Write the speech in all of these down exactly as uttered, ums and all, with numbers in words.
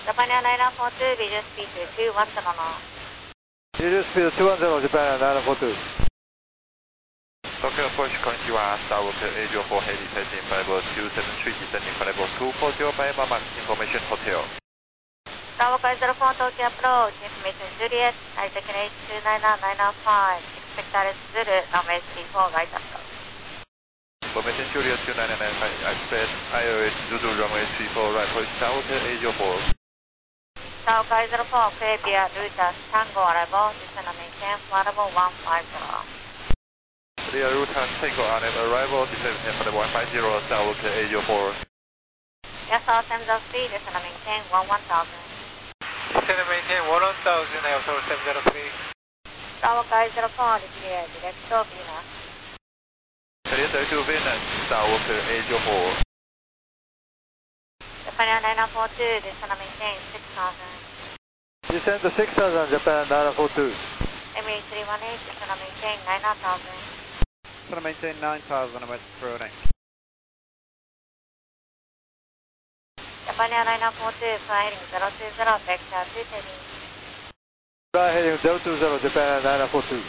Japan Airlines nine four two, visual speed two one zero now. Visual speed two one zero, Japan Airlines nine four two. Tokyo Approach, konnichiwa, Starwood eight zero four Heli, passing level two seven three, descending for level two four zero by Mama Information Hotel. Starwood eight zero four, Tokyo Approach, Information Juliet, Nightaken eight two nine nine nine five, expect Alice Zulu, runway three four, right approach. Information Juliet two nine nine five, expect I O S Zulu, runway three four, right approach, Starwood eight zero four. Starwood eight zero four, clear via Ruta Tango arrival, descend and maintain flight level one five zero. Clear Ruta Tango arrival, descend for level one five zero, Starwood eight zero four. Yes, all seven zero three, descend and maintain one one thousand. Descend and maintain one one thousand, I also seven zero three. Starwood eight zero four, clear direct to Venus. Clear direct to Venus, Starwood eight zero four. Japan Airlines nine four two, descend and maintain six thousand. Descend to six thousand, Japan nine four two. M A three one eight, descend and maintain nine thousand. Descend and maintain nine thousand, West Brunei. Japan Airlines nine four two, fly heading zero two zero, vector two heading. Fly heading zero two zero, Japan nine four two.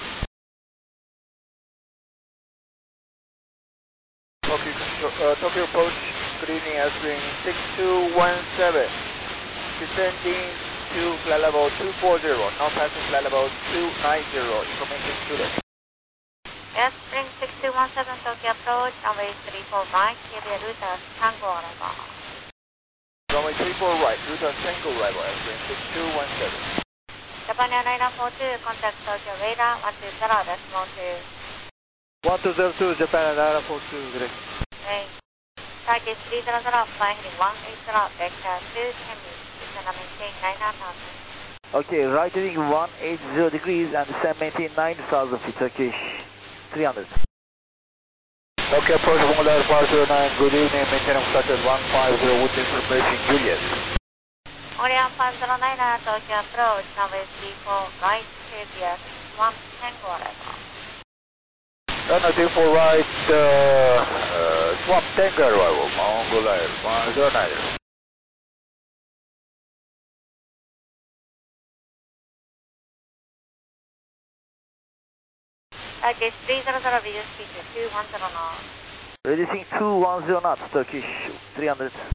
Tokyo, uh, Tokyo Approach, good evening, Airstream six two one seven, descending to flight level two four zero, now passing flight level two nine zero, information student. Airstream six two one seven, Tokyo Approach, runway three four right, clear via Ruta Tango arrival. Runway three four right, Ruta Tango arrival, Airstream six two one seven. Japan Airlines nine four two, contact Tokyo radar one two zero, decimal two. one two zero two, Japan nine four two, direct. Okay. Target three zero zero, fly heading one eight zero, vector two ten meters, descend and maintain nine thousand. Okay, right heading one eight zero degrees and descend maintain nine thousand feet, Turkish three hundred. Okay, approach one nine five zero nine, good evening, maintain obstructed one five zero with information Juliet. Orion five zero nine, Tokyo Approach, runway three four right, clear via one Tango arrival. Runway three four right, uh, uh, swap Tango arrival, Mongol Air one zero nine. Target three zero zero, visual speed two one zero knots. Reducing two one zero knots, Turkish three hundred.